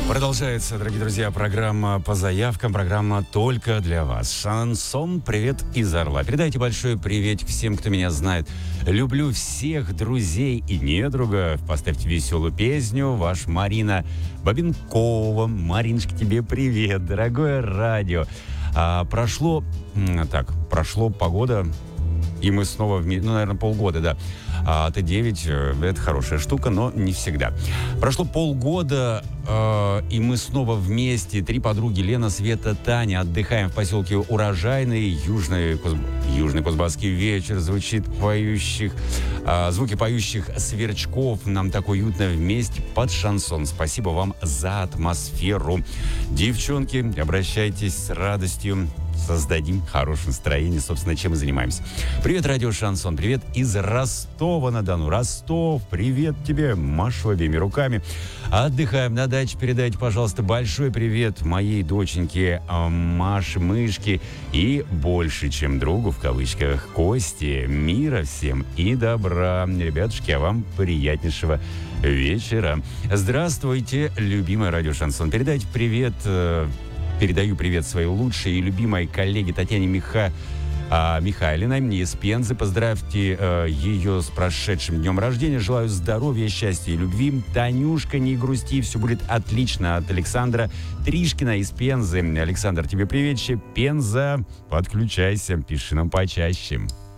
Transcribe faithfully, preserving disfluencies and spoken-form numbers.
Продолжается, дорогие друзья, программа по заявкам, программа только для вас. Шансон, привет из Орла. Передайте большой привет всем, кто меня знает. Люблю всех друзей и недругов. Поставьте веселую песню. Ваш Марина Бабенкова. Мариночка, тебе привет, дорогое радио. А, прошло, так, прошло погода, и мы снова вместе, ну, наверное, полгода, да. А Т девять – это хорошая штука, но не всегда. Прошло полгода, э, и мы снова вместе. Три подруги: Лена, Света, Таня. Отдыхаем в поселке Урожайный. Южный, Куз... Южный Кузбасский вечер. Звучит поющих, э, звуки поющих сверчков. Нам так уютно вместе под шансон. Спасибо вам за атмосферу. Девчонки, обращайтесь с радостью. Создадим хорошее настроение, собственно, чем мы занимаемся. Привет, радио Шансон. Привет из Ростова-на-Дону. Ростов, привет тебе. Машу обеими руками. Отдыхаем на даче. Передайте, пожалуйста, большой привет моей доченьке Маше Мышке и больше, чем другу, в кавычках, Косте. Мира всем и добра. Ребятушки, а вам приятнейшего вечера. Здравствуйте, любимое радио Шансон. Передайте привет... Передаю привет своей лучшей и любимой коллеге Татьяне Миха... а, Михайлиной из Пензы. Поздравьте а, ее с прошедшим днем рождения. Желаю здоровья, счастья и любви. Танюшка, не грусти, все будет отлично. От Александра Тришкина из Пензы. Александр, тебе приветище. Пенза, подключайся, пиши нам почаще.